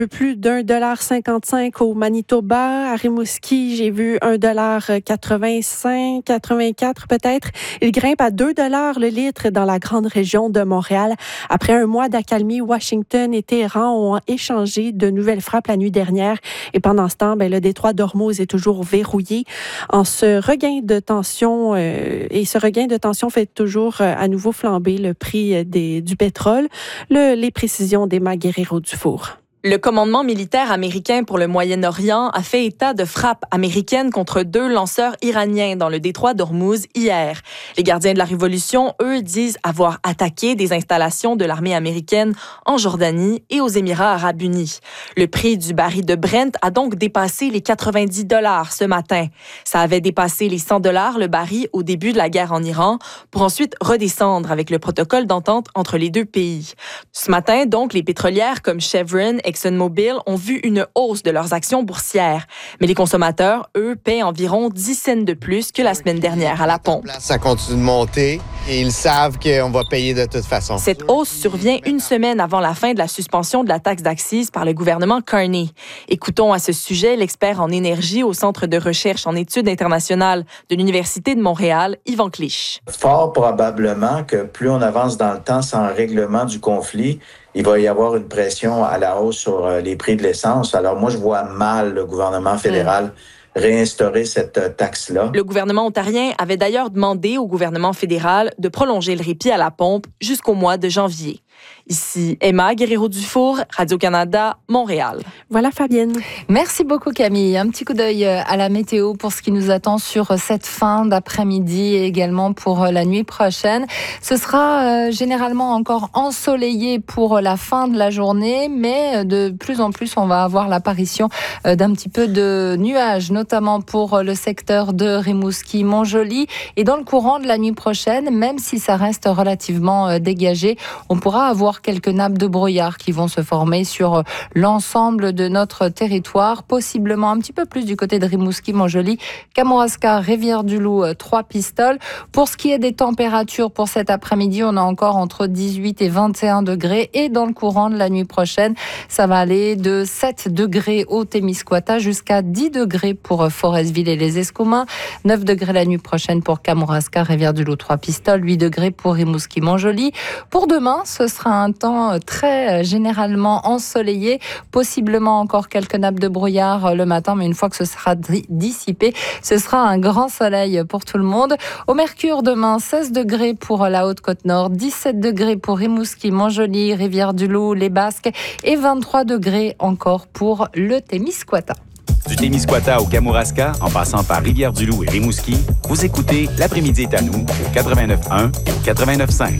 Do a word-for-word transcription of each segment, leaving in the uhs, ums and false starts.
peu plus d'un dollar cinquante-cinq au Manitoba. À Rimouski, j'ai vu un dollar quatre-vingt-cinq, quatre-vingt-quatre peut-être. Il grimpe à deux dollars le litre dans la grande région de Montréal. Après un mois d'accalmie, Washington et Téhéran ont échangé de nouvelles frappes la nuit dernière. Et pendant ce temps, ben, le détroit d'Ormuz est toujours verrouillé. En ce regain de tension, euh, et ce regain de tension fait toujours euh, à nouveau flamber le prix des, du pétrole. Le, les précisions d'Emma Guerrero-Dufour. Le commandement militaire américain pour le Moyen-Orient a fait état de frappes américaines contre deux lanceurs iraniens dans le détroit d'Ormuz hier. Les gardiens de la révolution, eux, disent avoir attaqué des installations de l'armée américaine en Jordanie et aux Émirats arabes unis. Le prix du baril de Brent a donc dépassé les quatre-vingt-dix dollars ce matin. Ça avait dépassé les cent dollars le baril au début de la guerre en Iran pour ensuite redescendre avec le protocole d'entente entre les deux pays. Ce matin, donc, les pétrolières comme Chevron, ExxonMobil ont vu une hausse de leurs actions boursières. Mais les consommateurs, eux, paient environ dix cents de plus que la semaine dernière à la pompe. Ça continue de monter et ils savent qu'on va payer de toute façon. Cette hausse survient une semaine avant la fin de la suspension de la taxe d'accise par le gouvernement Carney. Écoutons à ce sujet l'expert en énergie au Centre de recherche en études internationales de l'Université de Montréal, Yvan Clich. Fort probablement que plus on avance dans le temps sans règlement du conflit, il va y avoir une pression à la hausse sur les prix de l'essence. Alors moi, je vois mal le gouvernement fédéral mmh. réinstaurer cette taxe-là. Le gouvernement ontarien avait d'ailleurs demandé au gouvernement fédéral de prolonger le répit à la pompe jusqu'au mois de janvier. Ici Emma Guerrero-Dufour, Radio-Canada, Montréal. Voilà Fabienne. Merci beaucoup Camille. Un petit coup d'œil à la météo pour ce qui nous attend sur cette fin d'après-midi et également pour la nuit prochaine. Ce sera euh, généralement encore ensoleillé pour la fin de la journée, mais de plus en plus on va avoir l'apparition euh, d'un petit peu de nuages, notamment pour le secteur de Rimouski, Montjoly. Et dans le courant de la nuit prochaine, même si ça reste relativement euh, dégagé, on pourra avoir quelques nappes de brouillard qui vont se former sur l'ensemble de notre territoire, possiblement un petit peu plus du côté de Rimouski, Montjoly, Kamouraska, Rivière-du-Loup, Trois-Pistoles. Pour ce qui est des températures pour cet après-midi, on a encore entre dix-huit et vingt et un degrés et dans le courant de la nuit prochaine, ça va aller de sept degrés au Témiscouata jusqu'à dix degrés pour Forestville et les Escoumins, neuf degrés la nuit prochaine pour Kamouraska, Rivière-du-Loup, Trois-Pistoles, huit degrés pour Rimouski, Montjoly. Pour demain, ce sera un temps très généralement ensoleillé, possiblement encore quelques nappes de brouillard le matin, mais une fois que ce sera dissipé, ce sera un grand soleil pour tout le monde. Au Mercure, demain, seize degrés pour la Haute-Côte-Nord, dix-sept degrés pour Rimouski, Montjoly, Rivière-du-Loup, les Basques et vingt-trois degrés encore pour le Témiscouata. Du Témiscouata au Kamouraska, en passant par Rivière-du-Loup et Rimouski, vous écoutez L'après-midi est à nous au quatre-vingt-neuf un et au quatre-vingt-neuf cinq.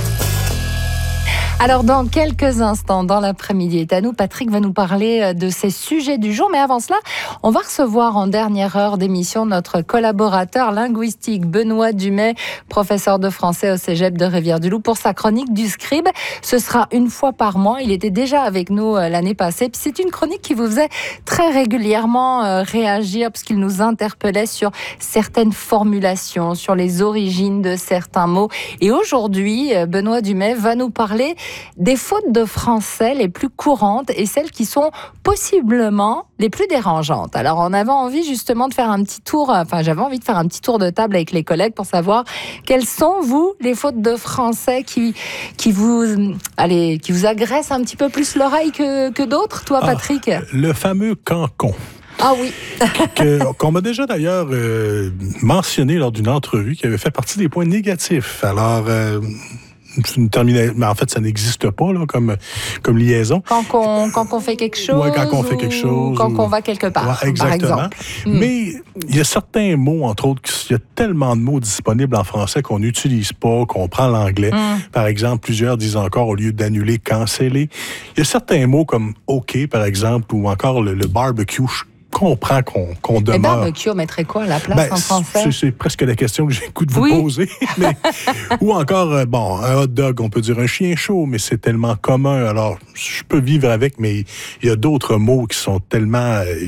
Alors, dans quelques instants, dans l'après-midi est à nous, Patrick va nous parler de ses sujets du jour. Mais avant cela, on va recevoir en dernière heure d'émission notre collaborateur linguistique Benoît Dumais, professeur de français au Cégep de Rivière-du-Loup, pour sa chronique du Scribe. Ce sera une fois par mois. Il était déjà avec nous l'année passée. Puis c'est une chronique qui vous faisait très régulièrement réagir parce qu'il nous interpellait sur certaines formulations, sur les origines de certains mots. Et aujourd'hui, Benoît Dumais va nous parler des fautes de français les plus courantes et celles qui sont possiblement les plus dérangeantes. Alors, on avait envie justement de faire un petit tour, enfin, j'avais envie de faire un petit tour de table avec les collègues pour savoir quelles sont, vous, les fautes de français qui, qui vous, allez, qui vous agressent un petit peu plus l'oreille que, que d'autres, toi, Patrick? Ah, le fameux cancon. Ah oui. que, qu'on m'a déjà d'ailleurs euh, mentionné lors d'une entrevue qui avait fait partie des points négatifs. Alors, euh, une terminale, mais en fait, ça n'existe pas là, comme, comme liaison. Quand on, quand on fait quelque chose. Oui, quand on fait quelque chose. Quand ou... on va quelque part, ouais, exactement. par exemple. Mais il y a certains mots, entre autres, il y a tellement de mots disponibles en français qu'on n'utilise pas, qu'on prend l'anglais. Mm. Par exemple, plusieurs disent encore, au lieu d'annuler, canceller. Il y a certains mots comme OK, par exemple, ou encore le, le barbecue. Comprend qu'on, qu'on demeure. Mais barbecue, on mettrait quoi à la place ben, en français? C'est, c'est presque la question que j'ai le goût de vous oui. poser. Mais, ou encore, bon, un hot dog, on peut dire un chien chaud, mais c'est tellement commun. Alors, je peux vivre avec, mais il y a d'autres mots qui sont tellement... Euh,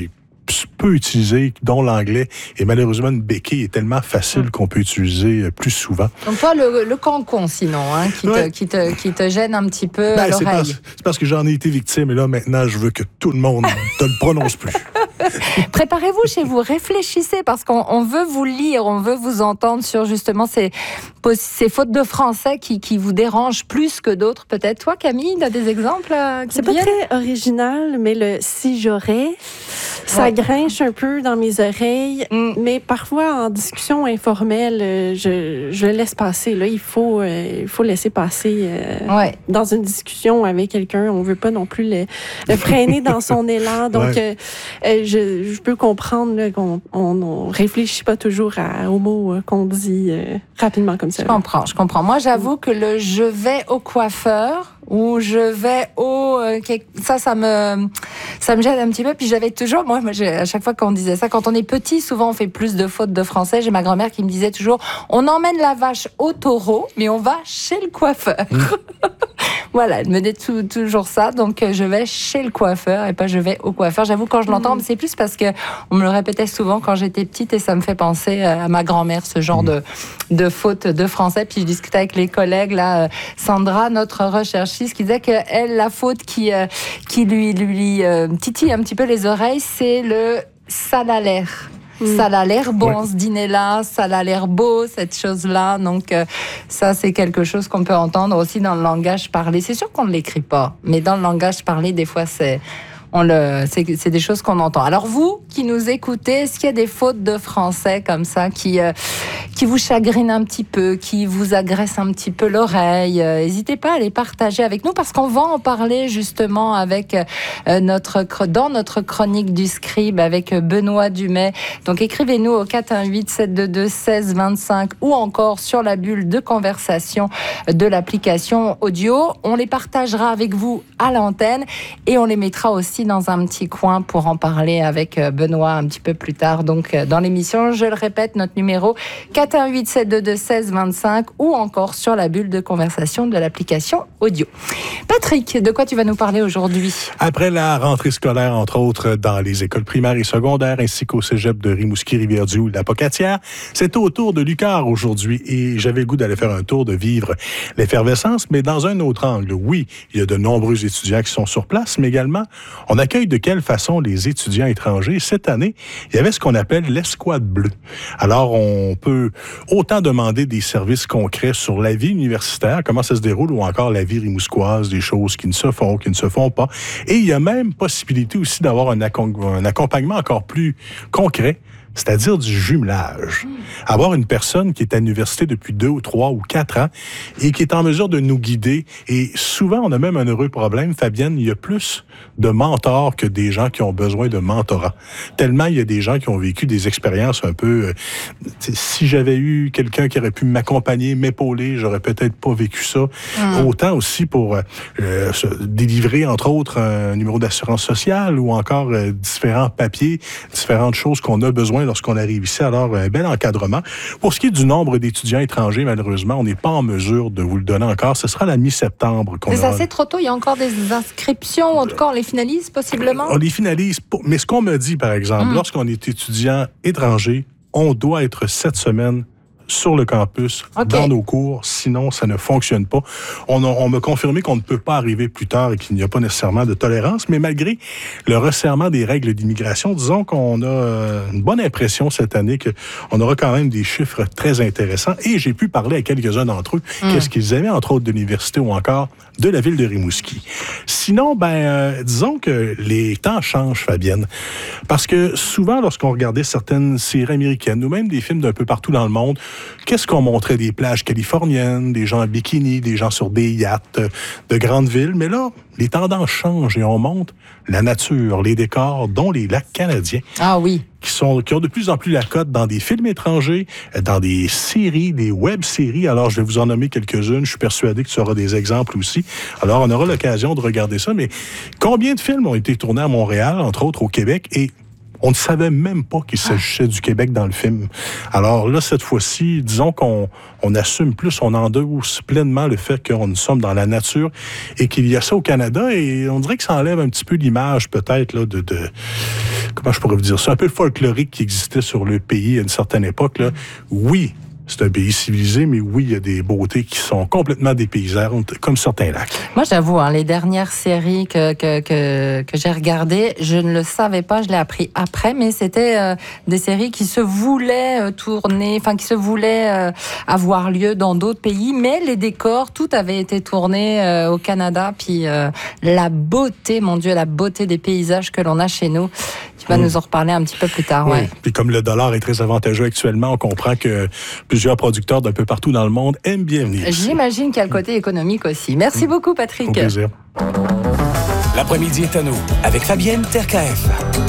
peu utilisés, dont l'anglais. Et malheureusement, une béquille est tellement facile qu'on peut utiliser plus souvent. Donc toi, le, le cancon, sinon, hein, qui, ouais. te, qui, te, qui te gêne un petit peu ben, à l'oreille. C'est parce, c'est parce que j'en ai été victime, et là, maintenant, je veux que tout le monde ne le prononce plus. Préparez-vous chez vous, réfléchissez, parce qu'on on veut vous lire, on veut vous entendre sur justement ces, ces fautes de français qui, qui vous dérangent plus que d'autres, peut-être. Toi, Camille, tu as des exemples euh, qui C'est pas très original, mais le « si j'aurais », ça ouais. grinche un peu dans mes oreilles, mm. mais parfois, en discussion informelle, je, je laisse passer. Là, il faut, euh, il faut laisser passer euh, ouais. dans une discussion avec quelqu'un. On veut pas non plus le, le freiner dans son élan. Donc, ouais. euh, je, je peux comprendre là, qu'on on, on réfléchit pas toujours à, aux mots qu'on dit euh, rapidement comme ça. Je comprends, je comprends. Moi, j'avoue que le « je vais au coiffeur » ou « je vais au... Euh, » ça, ça me, ça me gêne un petit peu. Puis j'avais toujours... Moi, moi à chaque fois qu'on disait ça, quand on est petit, souvent, on fait plus de fautes de français. J'ai ma grand-mère qui me disait toujours « on emmène la vache au taureau, mais on va chez le coiffeur. Mmh. » Voilà, elle me dit tout, toujours ça. Donc, je vais chez le coiffeur et pas je vais au coiffeur. J'avoue, quand je l'entends, mmh. c'est plus parce que on me le répétait souvent quand j'étais petite et ça me fait penser à ma grand-mère, ce genre mmh. de, de faute de français. Puis je discutais avec les collègues, là, Sandra, notre recherchiste, qui disait que elle, la faute qui, euh, qui lui, lui euh, titille un petit peu les oreilles, c'est le ça a l'air. Ça a l'air bon, ouais. ce dîner-là, ça a l'air beau, cette chose-là. Donc, euh, ça, c'est quelque chose qu'on peut entendre aussi dans le langage parlé. C'est sûr qu'on ne l'écrit pas, mais dans le langage parlé, des fois, c'est... On le, c'est, c'est des choses qu'on entend. Alors vous qui nous écoutez, est-ce qu'il y a des fautes de français comme ça qui euh, qui vous chagrinent un petit peu, qui vous agressent un petit peu l'oreille? N'hésitez pas à les partager avec nous parce qu'on va en parler justement avec euh, notre dans notre chronique du Scribe avec Benoît Dumais. Donc écrivez-nous au quatre un huit sept deux deux seize vingt-cinq ou encore sur la bulle de conversation de l'application audio. On les partagera avec vous à l'antenne et on les mettra aussi dans un petit coin pour en parler avec Benoît un petit peu plus tard. Donc, dans l'émission, je le répète, notre numéro quatre un huit sept deux deux seize vingt-cinq ou encore sur la bulle de conversation de l'application audio. Patrick, de quoi tu vas nous parler aujourd'hui? Après la rentrée scolaire, entre autres, dans les écoles primaires et secondaires, ainsi qu'au cégep de Rimouski, Rivière-du-Loup, la Pocatière, c'est au tour de Lucar aujourd'hui et j'avais le goût d'aller faire un tour, de vivre l'effervescence, mais dans un autre angle. Oui, il y a de nombreux étudiants qui sont sur place, mais également, on accueille de quelle façon les étudiants étrangers? Cette année, il y avait ce qu'on appelle l'escouade bleue. Alors, on peut autant demander des services concrets sur la vie universitaire, comment ça se déroule, ou encore la vie rimousquoise, des choses qui ne se font, qui ne se font pas. Et il y a même possibilité aussi d'avoir un, accom- un accompagnement encore plus concret, c'est-à-dire du jumelage. Avoir une personne qui est à l'université depuis deux ou trois ou quatre ans et qui est en mesure de nous guider. Et souvent, on a même un heureux problème, Fabienne, il y a plus de mentors que des gens qui ont besoin de mentorat. Tellement il y a des gens qui ont vécu des expériences un peu... Euh, si j'avais eu quelqu'un qui aurait pu m'accompagner, m'épauler, j'aurais peut-être pas vécu ça. Mmh. Autant aussi pour euh, se délivrer, entre autres, un numéro d'assurance sociale ou encore euh, différents papiers, différentes choses qu'on a besoin lorsqu'on arrive ici. Alors, un bel encadrement. Pour ce qui est du nombre d'étudiants étrangers, malheureusement, on n'est pas en mesure de vous le donner encore. Ce sera la mi-septembre qu'on C'est aura... assez trop tôt. Il y a encore des inscriptions. En tout cas, on les finalise possiblement? On les finalise. Pour... Mais ce qu'on me dit, par exemple, mmh. lorsqu'on est étudiant étranger, on doit être cette semaine sur le campus, okay. dans nos cours, sinon ça ne fonctionne pas. On, a, on m'a confirmé qu'on ne peut pas arriver plus tard et qu'il n'y a pas nécessairement de tolérance, mais malgré le resserrement des règles d'immigration, disons qu'on a une bonne impression cette année qu'on aura quand même des chiffres très intéressants et j'ai pu parler à quelques-uns d'entre eux, mm. qu'est-ce qu'ils avaient, entre autres de l'université ou encore de la ville de Rimouski. Sinon, ben, euh, disons que les temps changent, Fabienne, parce que souvent, lorsqu'on regardait certaines séries américaines ou même des films d'un peu partout dans le monde, qu'est-ce qu'on montrait? Des plages californiennes, des gens en bikini, des gens sur des yachts de grandes villes. Mais là, les tendances changent et on montre la nature, les décors, dont les lacs canadiens. Ah oui. Qui, sont, qui ont de plus en plus la cote dans des films étrangers, dans des séries, des web-séries. Alors, je vais vous en nommer quelques-unes. Je suis persuadé que tu auras des exemples aussi. Alors, on aura l'occasion de regarder ça. Mais combien de films ont été tournés à Montréal, entre autres au Québec, et on ne savait même pas qu'il s'agissait du Québec dans le film. Alors là, cette fois-ci, disons qu'on on assume plus, on endosse pleinement le fait qu'on nous sommes dans la nature et qu'il y a ça au Canada et on dirait que ça enlève un petit peu l'image peut-être là, de, de, comment je pourrais vous dire ça, un peu folklorique qui existait sur le pays à une certaine époque, là. Oui, c'est un pays civilisé, mais oui, il y a des beautés qui sont complètement dépaysantes, comme certains lacs. Moi, j'avoue, hein, les dernières séries que, que, que, que j'ai regardées, je ne le savais pas, je l'ai appris après, mais c'était euh, des séries qui se voulaient euh, tourner, enfin, qui se voulaient euh, avoir lieu dans d'autres pays, mais les décors, tout avait été tourné euh, au Canada, puis euh, la beauté, mon Dieu, la beauté des paysages que l'on a chez nous. Tu vas mmh. nous en reparler un petit peu plus tard. Oui. Ouais. Puis comme le dollar est très avantageux actuellement, on comprend que plusieurs producteurs d'un peu partout dans le monde aiment bien venir ici. J'imagine qu'il y a le côté économique aussi. Merci mmh. beaucoup, Patrick. Au plaisir. L'après-midi est à nous avec Fabienne Terkaef.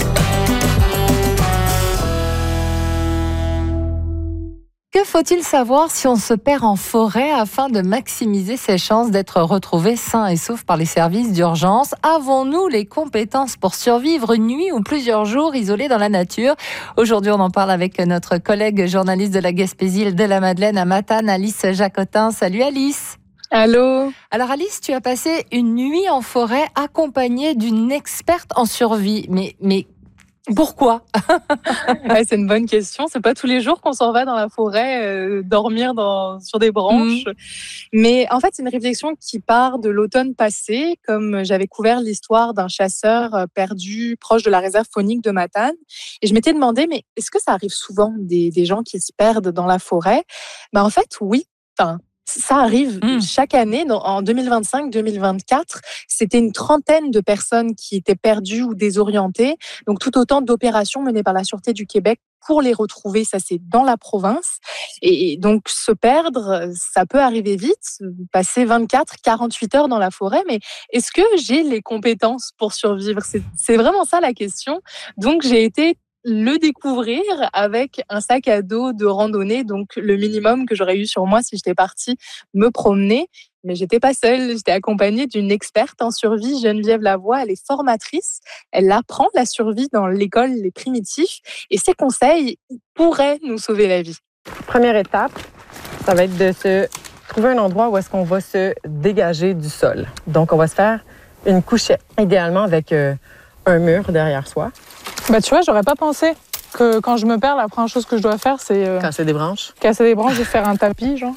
Que faut-il savoir si on se perd en forêt afin de maximiser ses chances d'être retrouvé sain et sauf par les services d'urgence? Avons-nous les compétences pour survivre une nuit ou plusieurs jours isolés dans la nature? Aujourd'hui, on en parle avec notre collègue journaliste de la Gaspésie de la Madeleine à Matane, Alice Jacotin. Salut Alice. Allô. Alors Alice, tu as passé une nuit en forêt accompagnée d'une experte en survie. Mais, mais pourquoi? Ouais, c'est une bonne question. C'est pas tous les jours qu'on s'en va dans la forêt euh, dormir dans, sur des branches. Mmh. Mais en fait, c'est une réflexion qui part de l'automne passé, comme j'avais couvert l'histoire d'un chasseur perdu proche de la réserve faunique de Matane. Et je m'étais demandé, mais est-ce que ça arrive souvent des, des gens qui se perdent dans la forêt? Ben, en fait, oui. Enfin, ça arrive mmh. chaque année. En deux mille vingt-cinq deux mille vingt-quatre, c'était une trentaine de personnes qui étaient perdues ou désorientées. Donc, tout autant d'opérations menées par la Sûreté du Québec pour les retrouver. Ça, c'est dans la province. Et donc, se perdre, ça peut arriver vite, passer vingt-quatre quarante-huit heures dans la forêt. Mais est-ce que j'ai les compétences pour survivre? C'est, c'est vraiment ça la question. Donc, j'ai été le découvrir avec un sac à dos de randonnée, donc le minimum que j'aurais eu sur moi si j'étais partie me promener. Mais j'étais pas seule, j'étais accompagnée d'une experte en survie, Geneviève Lavoie. Elle est formatrice, elle apprend la survie dans l'école Les Primitifs et ses conseils pourraient nous sauver la vie. Première étape, ça va être de se trouver un endroit où est-ce qu'on va se dégager du sol. Donc on va se faire une couchette, idéalement avec euh, un mur derrière soi. Bah tu vois, j'aurais pas pensé que quand je me perds, la première chose que je dois faire, c'est... Euh, casser des branches. Casser des branches et faire un tapis, genre.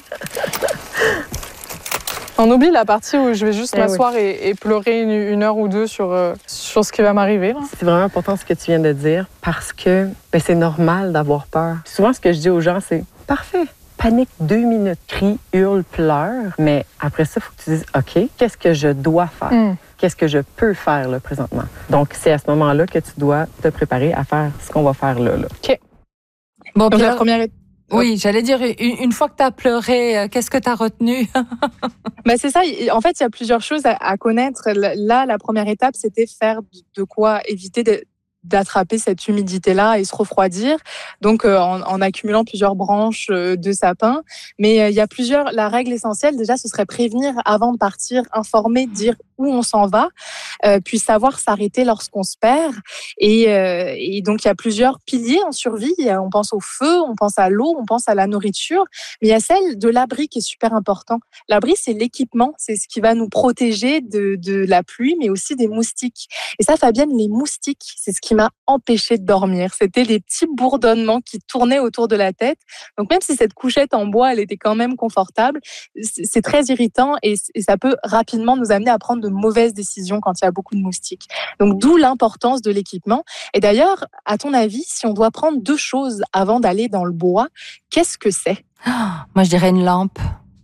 On oublie la partie où je vais juste eh m'asseoir oui. et, et pleurer une, une heure ou deux sur, euh, sur ce qui va m'arriver. Là. C'est vraiment important ce que tu viens de dire parce que ben, c'est normal d'avoir peur. Souvent, ce que je dis aux gens, c'est « Parfait, panique deux minutes, crie, hurle, pleure. » Mais après ça, il faut que tu dises « OK, qu'est-ce que je dois faire? Mm. Qu'est-ce que je peux faire là, présentement? » Donc, c'est à ce moment-là que tu dois te préparer à faire ce qu'on va faire là. là. OK. Bon, puis la première... Oui, j'allais dire, une, une fois que tu as pleuré, qu'est-ce que tu as retenu? Ben c'est ça. En fait, il y a plusieurs choses à, à connaître. Là, la première étape, c'était faire de quoi éviter de, d'attraper cette humidité-là et se refroidir, donc euh, en, en accumulant plusieurs branches euh, de sapin. Mais euh, il y a plusieurs... La règle essentielle, déjà, ce serait prévenir avant de partir, informer, dire où on s'en va, euh, puis savoir s'arrêter lorsqu'on se perd. Et, euh, et donc, il y a plusieurs piliers en survie. On pense au feu, on pense à l'eau, on pense à la nourriture, mais il y a celle de l'abri qui est super important. L'abri, c'est l'équipement, c'est ce qui va nous protéger de, de la pluie, mais aussi des moustiques. Et ça, Fabienne, les moustiques, c'est ce qui m'a empêché de dormir. C'était des petits bourdonnements qui tournaient autour de la tête. Donc, même si cette couchette en bois, elle était quand même confortable, c'est très irritant et, et ça peut rapidement nous amener à prendre de mauvaises décisions quand il y a beaucoup de moustiques. Donc, d'où l'importance de l'équipement. Et d'ailleurs, à ton avis, si on doit prendre deux choses avant d'aller dans le bois, qu'est-ce que c'est? Oh, moi, je dirais une lampe.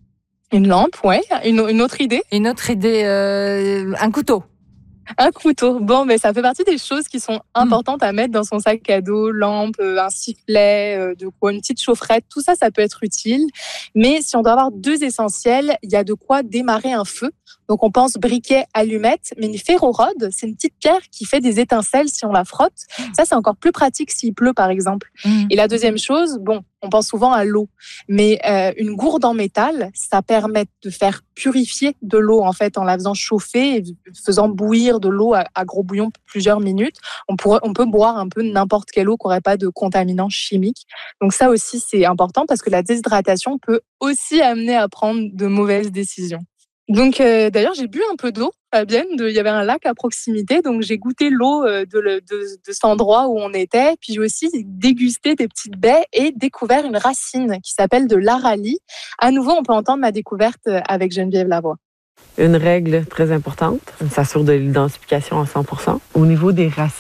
Une lampe, ouais. Une, une autre idée? Une autre idée, euh, un couteau. Un couteau. Bon, mais ça fait partie des choses qui sont importantes mmh. à mettre dans son sac à dos. Lampe, un sifflet, de quoi, une petite chaufferette. Tout ça, ça peut être utile. Mais si on doit avoir deux essentiels, il y a de quoi démarrer un feu. Donc, on pense briquet, allumette, mais une ferrorode, c'est une petite pierre qui fait des étincelles si on la frotte. Ça, c'est encore plus pratique s'il pleut, par exemple. Mmh. Et la deuxième chose, bon, on pense souvent à l'eau, mais euh, une gourde en métal, ça permet de faire purifier de l'eau, en fait, en la faisant chauffer et faisant bouillir de l'eau à, à gros bouillon plusieurs minutes. On, pourrait, on peut boire un peu n'importe quelle eau qui n'aurait pas de contaminants chimiques. Donc ça aussi, c'est important parce que la déshydratation peut aussi amener à prendre de mauvaises décisions. Donc, euh, d'ailleurs, j'ai bu un peu d'eau à Bienne. Il y avait un lac à proximité, donc j'ai goûté l'eau de, de, de cet endroit où on était. Puis j'ai aussi dégusté des petites baies et découvert une racine qui s'appelle de l'aralie. À nouveau, on peut entendre ma découverte avec Geneviève Lavoie. Une règle très importante, on s'assure de l'identification à cent pour cent. Au niveau des racines,